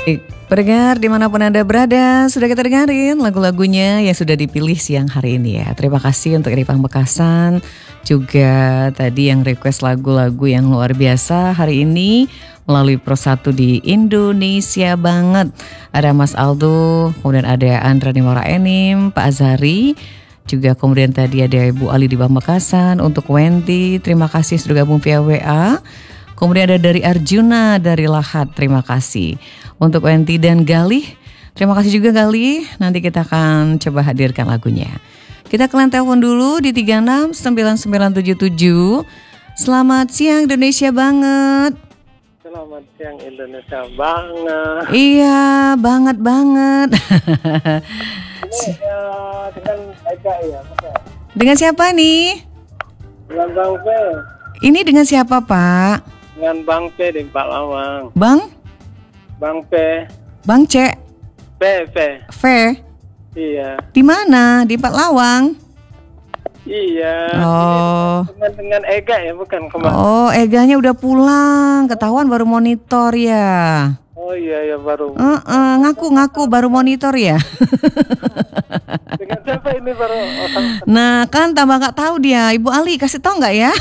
Pendengar dimanapun Anda berada, sudah kita dengerin lagu-lagunya yang sudah dipilih siang hari ini ya. Terima kasih untuk Eri Pamekasan, juga tadi yang request lagu-lagu yang luar biasa hari ini melalui Pro 1 di Indonesia Banget. Ada Mas Aldo, kemudian ada Andra Nimora Enim, Pak Azari, juga kemudian tadi ada Ibu Ali di Pamekasan. Untuk Wendy, terima kasih sudah gabung via WA. Kemudian ada dari Arjuna dari Lahat, terima kasih. Untuk Wendy dan Galih, terima kasih juga Galih. Nanti kita akan coba hadirkan lagunya. Kita ke line telepon dulu di 369977. Selamat siang Indonesia Banget. Selamat siang Indonesia Banget. Iya, banget. Ini dengan Ega ya, bukan? Dengan siapa nih? Dengan Bang P. Ini dengan siapa Pak? Dengan Bang P di Pak Lawang. Bang P. Bang C. P. V. Iya. Di mana? Di Pak Lawang. Iya. Oh. Dengan Ega ya, bukan kemarin. Oh, Eganya udah pulang. Ketahuan baru monitor ya. Oh iya ya baru. Ngaku baru monitor ya. Dengan siapa ini baru? Nah kan tambah nggak tahu dia. Ibu Ali kasih tahu nggak ya?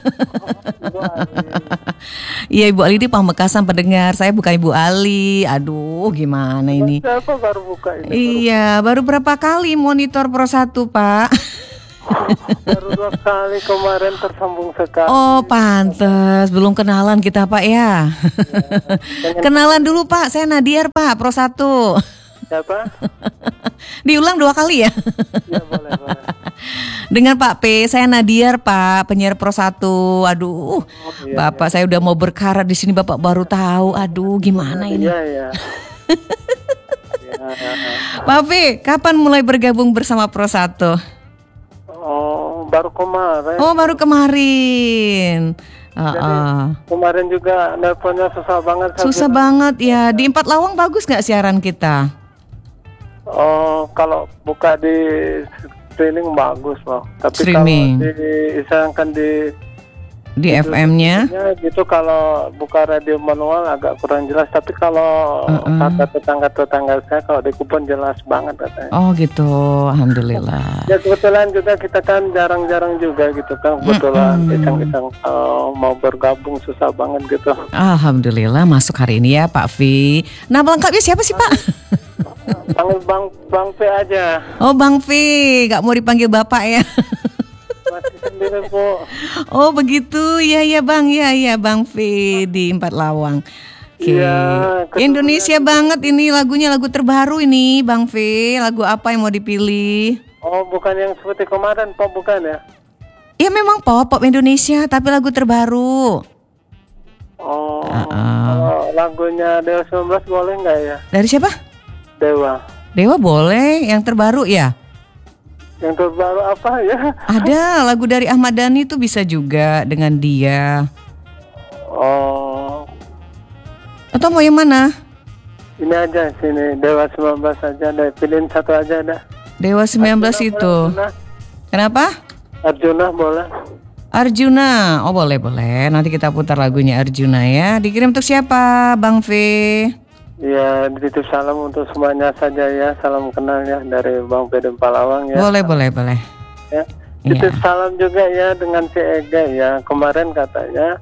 Iya Ibu Ali di Pamekasan pendengar. Saya bukan Ibu Ali. Aduh gimana ini? Siapa baru buka ini? Iya baru berapa kali monitor Pro 1 Pak? Baru 2 kali kemarin tersambung sekali. Oh pantes belum kenalan kita Pak ya. Kenalan dulu Pak. Saya Nadiar Pak Pro 1. Siapa? Diulang 2 kali ya? Ya boleh. Dengan Pak P, saya Nadiar Pak, penyiar Pro 1. Aduh, Bapak saya udah mau berkarat di sini Bapak baru tahu. Aduh, gimana ini? Iya. Pak P, kapan mulai bergabung bersama Pro 1? Oh, baru kemarin. Oh, baru kemarin. Kemarin juga nelponnya susah banget. Susah banget ya. Di 4 Lawang bagus nggak siaran kita? Oh, kalau buka di streaming bagus loh. Tapi Streaming. kalau disayangkan Di FM-nya? Gitu kalau buka radio manual agak kurang jelas. Tapi kalau kata tetangga saya kalau di kupon jelas banget katanya. Oh gitu, alhamdulillah. Ya kebetulan juga kita kan jarang-jarang juga gitu kan. Kebetulan iseng-iseng mau bergabung susah banget gitu. Alhamdulillah masuk hari ini ya Pak V. Nama lengkapnya siapa sih Pak? Panggil Bang P aja. Oh Bang V, gak mau dipanggil Bapak ya? Masih sendiri Bu. Oh begitu, ya Bang, ya Bang V di 4 Lawang. Oke. Ya, Indonesia Banget ini lagunya lagu terbaru ini Bang V. Lagu apa yang mau dipilih? Oh bukan yang seperti kemarin pop bukan ya? Ya memang pop Indonesia tapi lagu terbaru. Oh kalau lagunya Dewa 19 boleh nggak ya? Dari siapa? Dewa boleh, yang terbaru ya? Yang terbaru apa ya? Ada lagu dari Ahmad Dhani tuh bisa juga dengan dia. Oh. Atau mau yang mana? Ini aja sini Dewa 19 aja deh. Pilihin satu aja dah. Dewa 19 itu. Arjuna. Kenapa? Arjuna boleh. Arjuna. Oh boleh. Nanti kita putar lagunya Arjuna ya. Dikirim untuk siapa Bang V? Ya, dititip salam untuk semuanya saja ya. Salam kenal ya dari Bang P dan Palawang ya. Boleh. Ya. Titip salam juga ya dengan si Ega ya. Kemarin katanya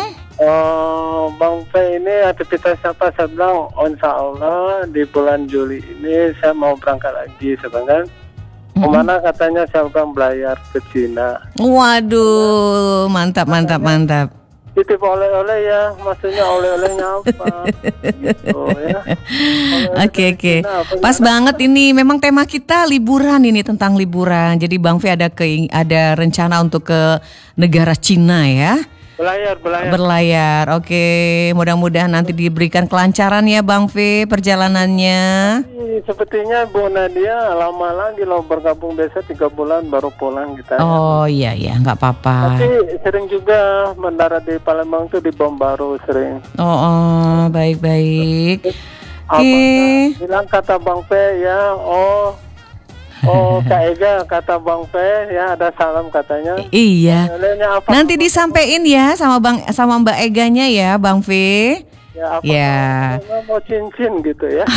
Bang P ini aktivitas apa? Saya bilang insya Allah di bulan Juli ini saya mau berangkat lagi sebenarnya. Kemana katanya saya akan belayar ke Cina. Waduh, mantap. Titip oleh-oleh ya, maksudnya oleh-olehnya apa? Gitu ya. Oke. Pas banget ini, memang tema kita liburan ini tentang liburan. Jadi Bang V ada rencana untuk ke negara Cina ya. Berlayar. Oke, mudah-mudahan nanti diberikan kelancaran ya Bang V perjalanannya. Sepertinya Bu Nadia lama lagi loh bergabung, biasa 3 bulan baru pulang kita. Oh iya nggak apa-apa. Tapi sering juga mendarat di Palembang tuh di Bom Baru sering. Oh baik. Bilang kata Bang P ya. Oh Kak Ega kata Bang P ya ada salam katanya. Iya. Nanti disampaikan ya sama Mbak Eganya ya Bang V. Ya, apa Ya. mau cincin gitu ya.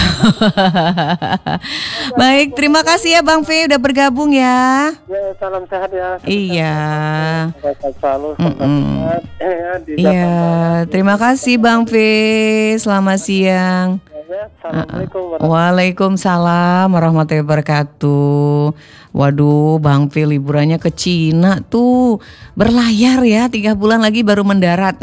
Baik, terima kasih ya Bang V udah bergabung ya. Ya, salam sehat ya. Iya. Sehat selalu. Mm-mm. Di Iya, terima kasih Bang V. Selamat siang. Assalamualaikum Waalaikumsalam warahmatullahi wabarakatuh. Waduh, Bang V liburannya ke Cina tuh. Berlayar ya, 3 bulan lagi baru mendarat.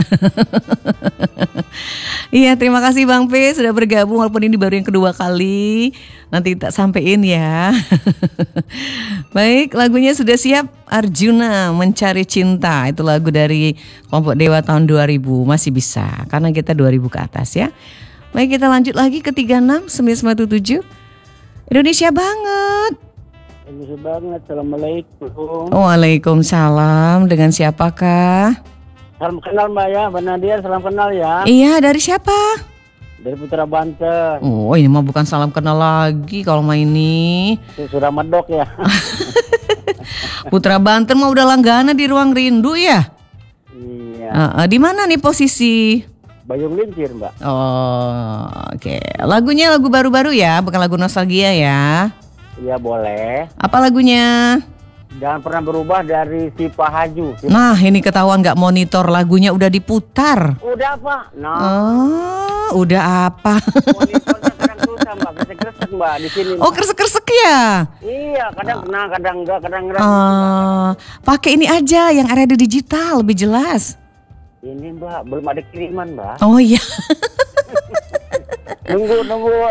Iya, terima kasih Bang V sudah bergabung walaupun ini baru yang kedua kali. Nanti tak sampein ya. Baik, lagunya sudah siap. Arjuna Mencari Cinta. Itu lagu dari kelompok Dewa tahun 2000. Masih bisa, karena kita 2000 ke atas ya. Baik, kita lanjut lagi ke 36997. Indonesia banget. Indonesia banget. Assalamualaikum. Waalaikumsalam. Dengan siapakah? Salam kenal Mbak ya, Mbak Nadia, salam kenal ya. Iya, dari siapa? Dari Putra Banten. Oh, ini mah bukan salam kenal lagi kalau mah ini. Sudah medok ya. Putra Banten mah udah langganan di Ruang Rindu ya. Iya. Di mana nih posisi? Bayung Lincir Mbak. Oh, oke. Lagunya lagu baru-baru ya, bukan lagu nostalgia ya. Iya boleh. Apa lagunya? Jangan pernah berubah dari si Pak Haju. Nah, ini ketahuan nggak monitor, lagunya udah diputar. Udah apa? Nah. Oh, udah apa? Monitornya kadang susah Mbak, kresek-kresek Mbak di sini. Oh, kresek-kresek ya? Iya, kadang kena, kadang enggak, kadang enggak. Pakai ini aja yang ada di digital lebih jelas. Ini Mbak, belum ada kiriman Mbak. Oh iya. Nunggu